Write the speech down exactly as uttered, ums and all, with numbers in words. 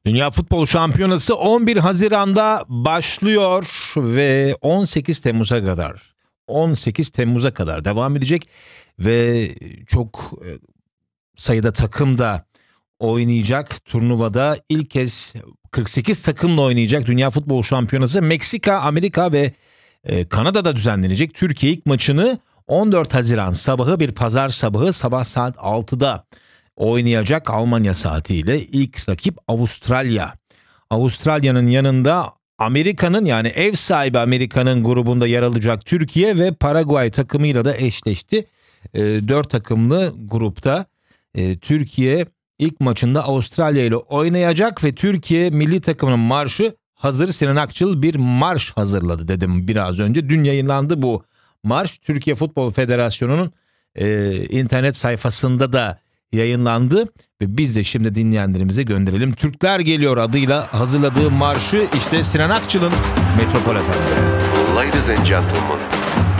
Dünya Futbol Şampiyonası on bir Haziran'da başlıyor ve on sekiz Temmuz'a kadar on sekiz Temmuz'a kadar devam edecek ve çok sayıda takım da oynayacak. Turnuvada ilk kez kırk sekiz takımla oynayacak Dünya Futbol Şampiyonası. Meksika, Amerika ve Kanada'da düzenlenecek. Türkiye ilk maçını on dört Haziran sabahı, bir pazar sabahı sabah saat altıda oynayacak Almanya saatiyle. İlk rakip Avustralya. Avustralya'nın yanında Amerika'nın, yani ev sahibi Amerika'nın grubunda yer alacak Türkiye ve Paraguay takımıyla da eşleşti. E, dört takımlı grupta e, Türkiye ilk maçında Avustralya ile oynayacak ve Türkiye milli takımının marşı hazır. Sinan Akçıl bir marş hazırladı dedim biraz önce. Dün yayınlandı bu marş. Türkiye Futbol Federasyonu'nun e, internet sayfasında da yayınlandı ve biz de şimdi dinleyenlerimize gönderelim. Türkler Geliyor adıyla hazırladığı marşı işte Sinan Akçıl'ın Metropol Efendi. Ladies and gentlemen,